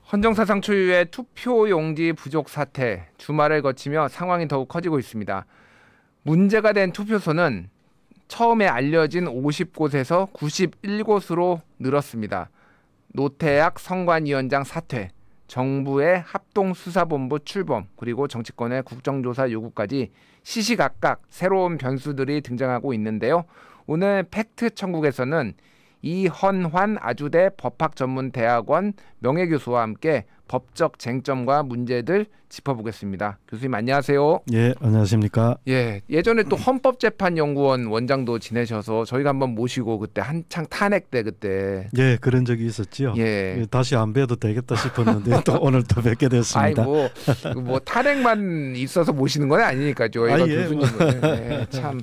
헌정사상 초유의 투표용지 부족 사태, 주말을 거치며 상황이 더욱 커지고 있습니다. 문제가 된 투표소는 처음에 알려진 50곳에서 91곳으로 늘었습니다. 노태악 선관위원장 사퇴, 정부의 합동수사본부 출범, 그리고 정치권의 국정조사 요구까지 시시각각 새로운 변수들이 등장하고 있는데요. 오늘 팩트천국에서는 이헌환 아주대 법학전문대학원 명예교수와 함께 법적 쟁점과 문제들 짚어보겠습니다. 교수님 안녕하세요. 예, 안녕하십니까. 예, 예전에 또 헌법재판연구원 원장도 지내셔서 저희가 한번 모시고 그때 한창 탄핵 때 그때 예, 그런 적이 있었지요. 예. 다시 안 뵈도 되겠다 싶었는데 또 오늘 또 뵙게 됐습니다. 뭐 탄핵만 있어서 모시는 건 아니니까요. 저희가 교수님은 예, 참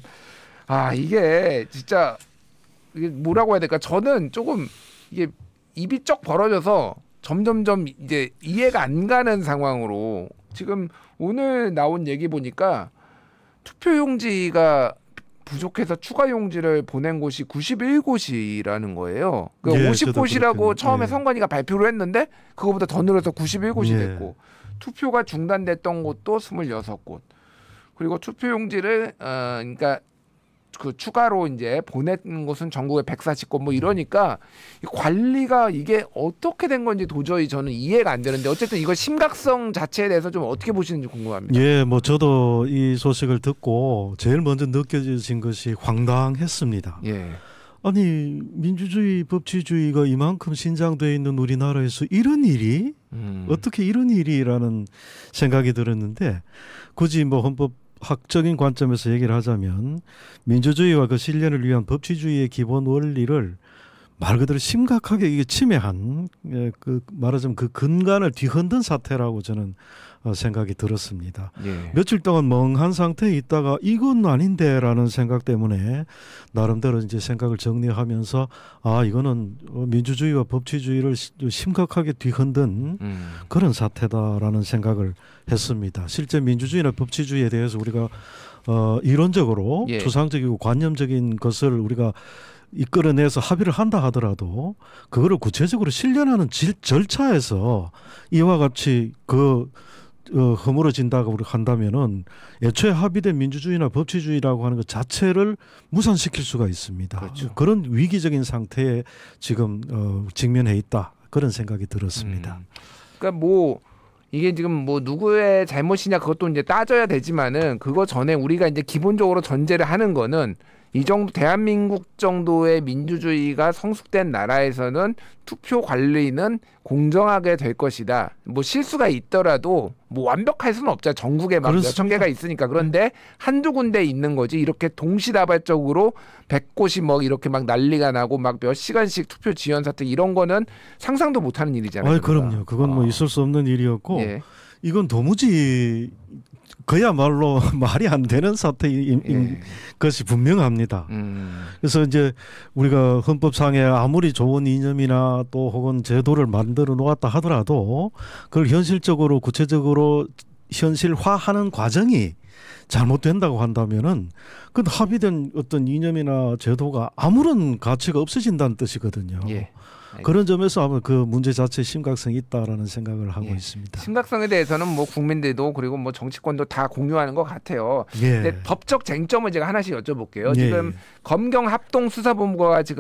이게 진짜 이게 뭐라고 해야 될까? 저는 조금 이게 입이 쩍 벌어져서 점점점 이제 이해가 안 가는 상황으로 지금 오늘 나온 얘기 보니까 투표용지가 부족해서 추가 용지를 보낸 곳이 91곳이라는 거예요. 그러니까 예, 50곳이라고 처음에 예. 선관위가 발표를 했는데 그거보다 더 늘어서 91곳이 예. 됐고 투표가 중단됐던 곳도 26곳. 그리고 투표용지를 그러니까 그 추가로 이제 보낸 곳은 전국에 140곳 뭐 이러니까 관리가 이게 어떻게 된 건지 도저히 저는 이해가 안 되는데 어쨌든 이거 심각성 자체에 대해서 좀 어떻게 보시는지 궁금합니다. 예, 뭐 저도 이 소식을 듣고 제일 먼저 느껴진 것이 황당했습니다. 예. 아니 민주주의, 법치주의가 이만큼 신장되어 있는 우리나라에서 이런 일이 어떻게 이런 일이라는 생각이 들었는데 굳이 뭐 헌법 학적인 관점에서 얘기를 하자면 민주주의와 그 실현을 위한 법치주의의 기본 원리를 말 그대로 심각하게 이게 침해한 그 말하자면 그 근간을 뒤흔든 사태라고 저는 생각이 들었습니다. 예. 며칠 동안 멍한 상태에 있다가 이건 아닌데라는 생각 때문에 나름대로 이제 생각을 정리하면서 이거는 민주주의와 법치주의를 심각하게 뒤흔든 그런 사태다라는 생각을 했습니다. 실제 민주주의나 법치주의에 대해서 우리가 이론적으로 예. 추상적이고 관념적인 것을 우리가 이끌어내서 합의를 한다 하더라도 그거를 구체적으로 실현하는 절차에서 이와 같이 허물어진다고 우리가 한다면은 애초에 합의된 민주주의나 법치주의라고 하는 것 자체를 무산시킬 수가 있습니다. 그렇죠. 그런 위기적인 상태에 지금 직면해 있다. 그런 생각이 들었습니다. 그러니까 뭐 이게 지금 뭐 누구의 잘못이냐 그것도 이제 따져야 되지만은 그거 전에 우리가 이제 기본적으로 전제를 하는 거는 이 정도 대한민국 정도의 민주주의가 성숙된 나라에서는 투표 관리는 공정하게 될 것이다. 뭐 실수가 있더라도 뭐 완벽할 수는 없죠. 전국에 막 몇천 개가 있으니까. 그런데 한두 군데 있는 거지. 이렇게 동시다발적으로 100곳이 뭐 이렇게 막 난리가 나고 막 몇 시간씩 투표 지연 사태 이런 거는 상상도 못하는 일이잖아요. 그럼요. 그건 뭐 있을 수 없는 일이었고 예. 이건 도무지 그야말로 말이 안 되는 사태인 것이 분명합니다. 그래서 이제 우리가 헌법상에 아무리 좋은 이념이나 또 혹은 제도를 만들어 놓았다 하더라도 그걸 현실적으로 구체적으로 현실화하는 과정이 잘못된다고 한다면은 그 합의된 어떤 이념이나 제도가 아무런 가치가 없어진다는 뜻이거든요. 예. 그런 점에서 아마 그 문제 자체의 심각성이 있다라는 생각을 하고 예. 있습니다. 심각성에 대해서는 뭐 국민들도 그리고 뭐 정치권도 다 공유하는 것 같아요. 예. 근데 법적 쟁점을 제가 하나씩 여쭤볼게요. 예. 지금 검경 합동수사본부가 지금